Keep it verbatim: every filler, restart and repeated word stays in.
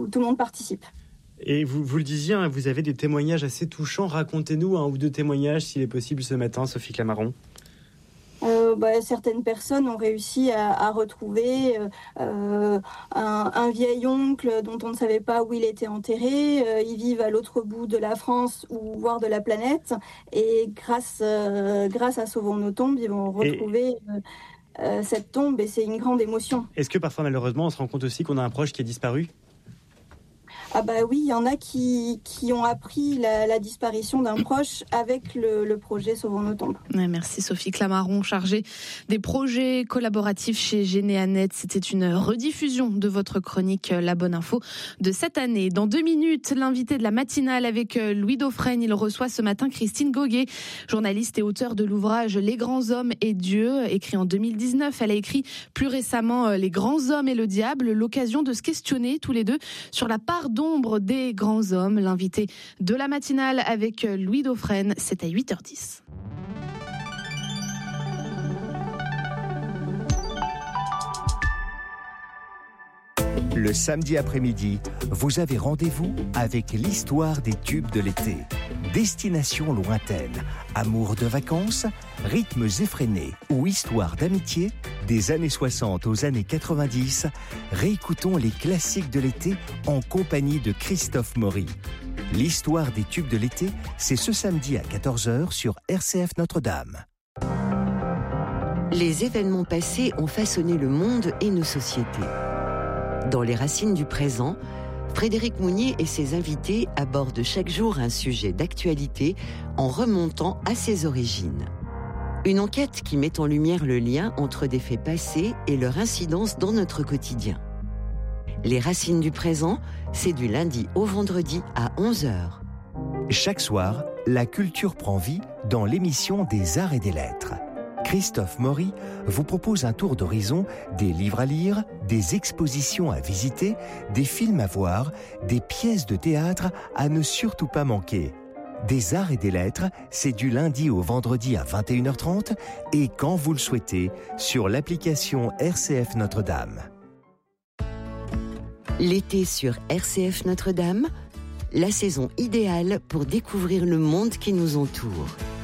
tout le monde participe. Et vous, vous le disiez, hein, vous avez des témoignages assez touchants. Racontez-nous un ou deux témoignages, s'il est possible, ce matin, Sophie Clamaron. Euh, bah, certaines personnes ont réussi à, à retrouver euh, un, un vieil oncle dont on ne savait pas où il était enterré. Euh, ils vivent à l'autre bout de la France ou voire de la planète. Et grâce, euh, grâce à Sauvons nos tombes, ils vont retrouver et... euh, euh, cette tombe et c'est une grande émotion. Est-ce que parfois, malheureusement, on se rend compte aussi qu'on a un proche qui a disparu ? Ah bah oui, il y en a qui, qui ont appris la, la disparition d'un proche avec le, le projet Sauvons nos tombes. Ouais, merci Sophie Clamaron, chargée des projets collaboratifs chez Généanet. C'était une rediffusion de votre chronique La Bonne Info de cette année. Dans deux minutes, l'invité de la matinale avec Louis Dauphren. Il reçoit ce matin Christine Goguet, journaliste et auteure de l'ouvrage Les grands hommes et Dieu, écrit en deux mille dix-neuf. Elle a écrit plus récemment Les grands hommes et le diable, l'occasion de se questionner tous les deux sur la part d'ombre des grands hommes. L'invité de la matinale avec Louis Dauphren, c'est à huit heures dix. Le samedi après-midi, vous avez rendez-vous avec l'histoire des tubes de l'été. Destination lointaine, amour de vacances, rythmes effrénés ou histoire d'amitié, des années soixante aux années quatre-vingt-dix, réécoutons les classiques de l'été en compagnie de Christophe Maury. L'histoire des tubes de l'été, c'est ce samedi à quatorze heures sur R C F Notre-Dame. Les événements passés ont façonné le monde et nos sociétés. Dans les racines du présent, Frédéric Mounier et ses invités abordent chaque jour un sujet d'actualité en remontant à ses origines. Une enquête qui met en lumière le lien entre des faits passés et leur incidence dans notre quotidien. Les racines du présent, c'est du lundi au vendredi à onze heures. Chaque soir, la culture prend vie dans l'émission des Arts et des Lettres. Christophe Maury vous propose un tour d'horizon des livres à lire, des expositions à visiter, des films à voir, des pièces de théâtre à ne surtout pas manquer. Des Arts et des Lettres, c'est du lundi au vendredi à vingt et une heures trente et quand vous le souhaitez, sur l'application R C F Notre-Dame. L'été sur R C F Notre-Dame, la saison idéale pour découvrir le monde qui nous entoure.